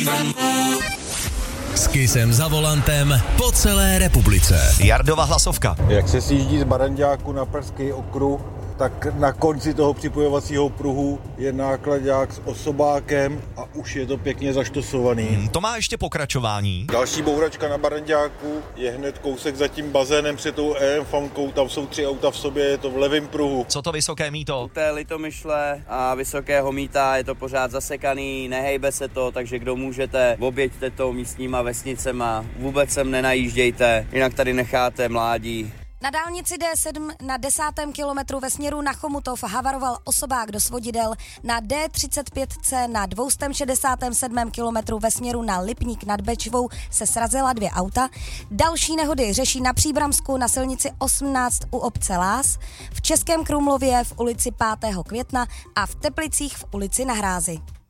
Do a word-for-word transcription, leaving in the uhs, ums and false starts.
S Kissem za volantem po celé republice. Jardova hlasovka. Jak se sjíždí z Baranďáku na Pražský okruh, tak na konci toho připojovacího pruhu je náklaďák s osobákem a už je to pěkně zaštosovaný. Hmm, to má ještě pokračování. Další bouračka na Baranďáku je hned kousek za tím bazénem před tou E M fankou, tam jsou tři auta v sobě, je to v levém pruhu. Co to Vysoké mýto? U té Litomyšle a Vysokého mýta je to pořád zasekaný, nehejbe se to, takže kdo můžete, objeďte to místníma vesnicema, vůbec sem nenajíždějte, jinak tady necháte mládí. Na dálnici D sedm na desátém kilometru ve směru na Chomutov havaroval osobák do svodidel. Na D třicet pět C na dvě stě šedesát sedm kilometru ve směru na Lipník nad Bečvou se srazila dvě auta. Další nehody řeší na Příbramsku na silnici osmnáct u obce Lás, v Českém Krumlově v ulici pátého května a v Teplicích v ulici Na Hrázi.